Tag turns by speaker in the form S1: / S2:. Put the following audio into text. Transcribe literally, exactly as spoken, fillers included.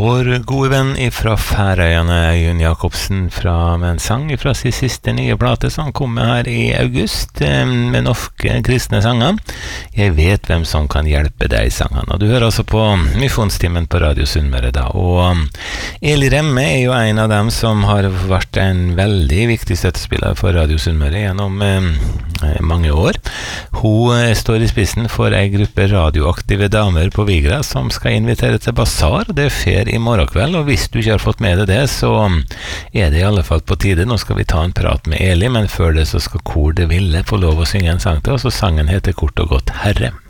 S1: Vår gode venn ifra Færøyene, Jon Jakobsen, fra, med en sang fra sin siste nye plate som kommer her i august, med norske kristne sanger. Jeg vet hvem som kan hjelpe deg i sangene. Og du hører altså på Misjonstimen på Radio Sunnmøre da. Og Eli Remme er jo en av dem som har vært en veldig viktig støttespiller for Radio Sunnmøre gjennom eh, mange år. Hun eh, står i spissen for en gruppe radioaktive damer på Vigra som skal invitere til basar. Det fer i morgen kveld, og hvis du ikke har fått med deg det, så er det i alle fall på tide. Nå skal vi ta en prat med Eli, men før det så skal Kor det Ville få lov å synge en sang til oss, og sangen heter kort og godt Herre.